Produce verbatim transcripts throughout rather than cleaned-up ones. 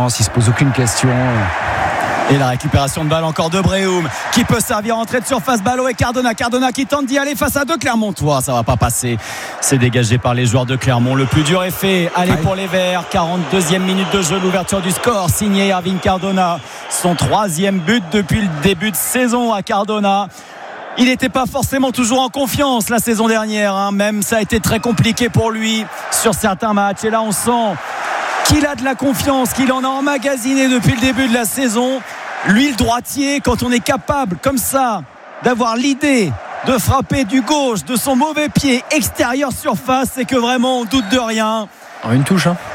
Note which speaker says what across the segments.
Speaker 1: performance, il se pose aucune question.
Speaker 2: Et la récupération de balle encore de Brehum qui peut servir entrée de surface. Ballot et Cardona. Cardona qui tente d'y aller face à deux Clermontois. Ça va pas passer. C'est dégagé par les joueurs de Clermont. Le plus dur est fait. Allez Aïe. Pour les Verts. quarante-deuxième minute de jeu. L'ouverture du score signé Ervin Cardona. Son troisième but depuis le début de saison à Cardona. Il n'était pas forcément toujours en confiance la saison dernière. Hein. Même ça a été très compliqué pour lui sur certains matchs. Et là on sent qu'il a de la confiance, qu'il en a emmagasiné depuis le début de la saison. Lui, le droitier, quand on est capable comme ça d'avoir l'idée de frapper du gauche de son mauvais pied extérieur surface, c'est que vraiment on doute de rien.
Speaker 3: En une touche hein.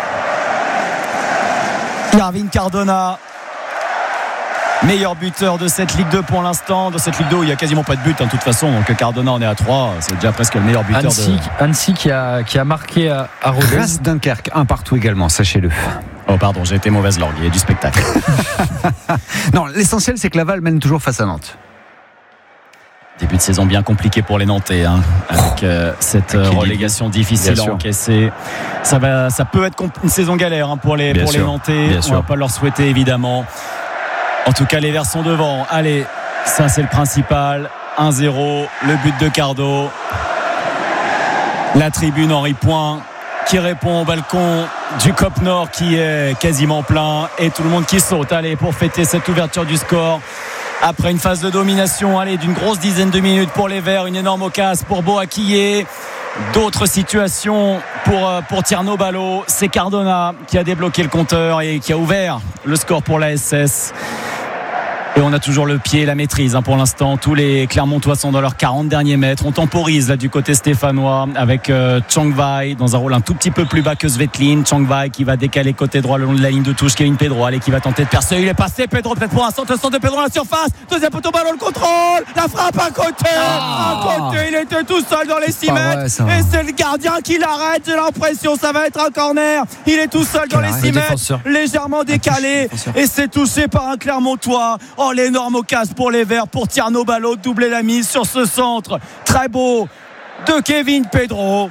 Speaker 2: Ervin Cardona, meilleur buteur de cette Ligue deux pour l'instant, de cette Ligue deux où il n'y a quasiment pas de but hein, de toute façon, donc Cardona en est à trois, c'est déjà presque le meilleur buteur.
Speaker 3: Annecy,
Speaker 2: de...
Speaker 3: Annecy qui a, qui a marqué à, à Rodez.
Speaker 1: Reims Dunkerque, un partout également, sachez-le.
Speaker 2: Oh pardon, j'ai été mauvaise langue, il y a du spectacle.
Speaker 1: Non, l'essentiel c'est que Laval mène toujours face à Nantes.
Speaker 2: Début de saison bien compliqué pour les Nantais hein, avec euh, cette euh, relégation difficile à encaisser. Ça, va, ça peut être une saison galère hein, pour, les, pour les Nantais, on ne va pas leur souhaiter évidemment. En tout cas, les Verts sont devant. Allez, ça c'est le principal. un zéro, le but de Cardo. La tribune Henri Point qui répond au balcon du C O P Nord qui est quasiment plein. Et tout le monde qui saute. Allez, pour fêter cette ouverture du score. Après une phase de domination, allez, d'une grosse dizaine de minutes pour les Verts. Une énorme occasion pour Boakye. D'autres situations pour, pour Tierno Ballot. C'est Cardona qui a débloqué le compteur et qui a ouvert le score pour la S S. Et on a toujours le pied et la maîtrise hein, pour l'instant. Tous les Clermontois sont dans leurs quarante derniers mètres. On temporise là du côté stéphanois avec euh, Changvai dans un rôle un tout petit peu plus bas que Svetlin. Changvai qui va décaler côté droit le long de la ligne de touche. Kevin Pedro, allez, qui va tenter de percer. Il est passé. Pedro peut-être pour un centre, le centre de Pedro à la surface. Deuxième poteau, ballon, le contrôle. La frappe à côté. Ah, à côté, il était tout seul dans les six mètres. Vrai, et c'est le gardien qui l'arrête. J'ai l'impression ça va être un corner. Il est tout seul dans les six mètres. Légèrement décalé. Et c'est touché par un Clermontois. Oh, l'énorme occasion pour les Verts, pour Tierno Ballot, doubler la mise sur ce centre très beau de Kevin Pedro.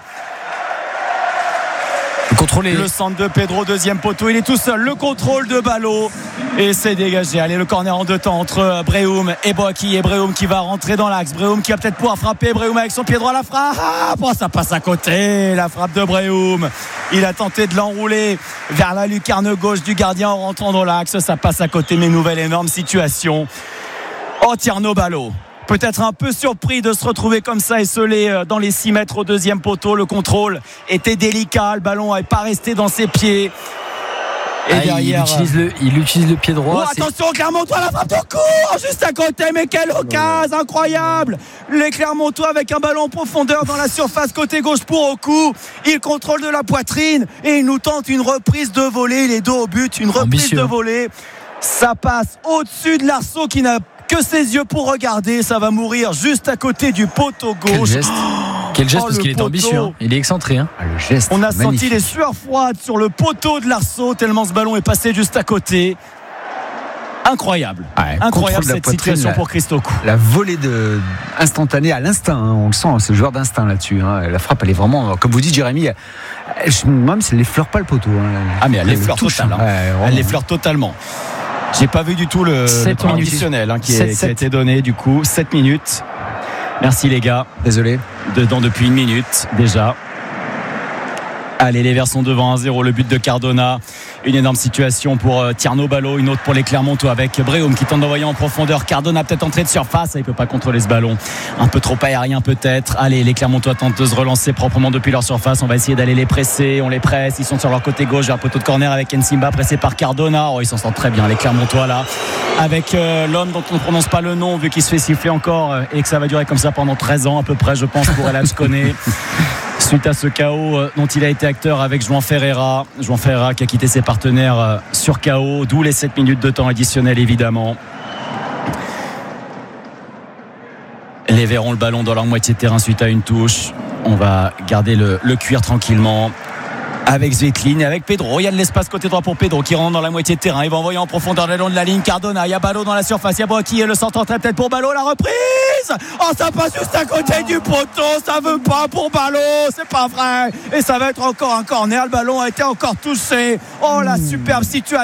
Speaker 3: Le, contrôle est...
Speaker 2: le centre de Pedro, deuxième poteau, il est tout seul, le contrôle de Ballot et c'est dégagé. Allez, le corner en deux temps entre Brehum et Boakye. Et Brehum qui va rentrer dans l'axe, Brehum qui va peut-être pouvoir frapper. Brehum avec son pied droit, la frappe, ah, bon, ça passe à côté, la frappe de Brehum. Il a tenté de l'enrouler vers la lucarne gauche du gardien en rentrant dans l'axe, ça passe à côté. Mais nouvelle énorme situation. Oh, Tierno Ballot, peut-être un peu surpris de se retrouver comme ça esselé dans les six mètres au deuxième poteau. Le contrôle était délicat, le ballon n'est pas resté dans ses pieds.
Speaker 3: Et ah, derrière, il utilise, le, il utilise le pied droit.
Speaker 2: Oh, attention, Clermontois, la frappe de court juste à côté, mais quelle occasion incroyable. Les Clermontois avec un ballon en profondeur dans la surface côté gauche pour Oku. Il contrôle de la poitrine et il nous tente une reprise de volée. Il est dos au but, une reprise ambitieux de volée. Ça passe au-dessus de l'Arceau qui n'a que ses yeux pour regarder. Ça va mourir juste à côté du poteau gauche. Quel
Speaker 3: geste, Quel geste oh, parce qu'il est ambitieux hein. Il est excentré hein.
Speaker 1: ah, le geste,
Speaker 2: on a
Speaker 1: magnifique.
Speaker 2: Senti les sueurs froides sur le poteau de l'Arceau tellement ce ballon est passé juste à côté. Incroyable, ouais, incroyable cette poitrine, situation la, pour Christokou.
Speaker 1: La volée de, instantanée à l'instinct, hein, on le sent, c'est le joueur d'instinct là-dessus. Hein. La frappe, elle est vraiment, comme vous dit Jérémy, je me demande si elle l'effleure pas le poteau. Hein.
Speaker 2: Ah mais elle l'effleure totalement. Ouais, elle l'effleure totalement. J'ai pas vu du tout le, le temps additionnel hein, qui, sept, est, sept. qui a été donné du coup. sept minutes. Merci les gars.
Speaker 1: Désolé.
Speaker 2: Dedans depuis une minute déjà. Allez, les Verts sont devant un zéro. Le but de Cardona. Une énorme situation pour euh, Tierno Ballot. Une autre pour les Clermontois avec Brehum qui tente d'envoyer en profondeur. Cardona peut-être entrée de surface. Il ne peut pas contrôler ce ballon. Un peu trop aérien peut-être. Allez, les Clermontois tentent de se relancer proprement depuis leur surface. On va essayer d'aller les presser. On les presse. Ils sont sur leur côté gauche vers le poteau de corner avec Nsimba pressé par Cardona. Oh, ils s'en sortent très bien, les Clermontois là. Avec euh, l'homme dont on ne prononce pas le nom vu qu'il se fait siffler encore euh, et que ça va durer comme ça pendant treize ans à peu près, je pense, pour Elas Koné. Suite à ce chaos euh, dont il a été acteur avec João Ferreira. João Ferreira qui a quitté ses partenaires euh, sur K O, d'où les sept minutes de temps additionnel évidemment. Les Verts ont le ballon dans leur moitié de terrain suite à une touche. On va garder le, le cuir tranquillement avec Svetlin et avec Pedro. Il y a de l'espace côté droit pour Pedro qui rentre dans la moitié de terrain. Il va envoyer en profondeur le long de la ligne. Cardona, il y a Ballot dans la surface. Il y a Boakye et le centre en tête peut-être pour Ballot. La reprise. Oh, ça passe juste à côté du poteau. Ça veut pas pour Ballot. C'est pas vrai. Et ça va être encore un corner. Le ballon a été encore touché. Oh, la superbe situation.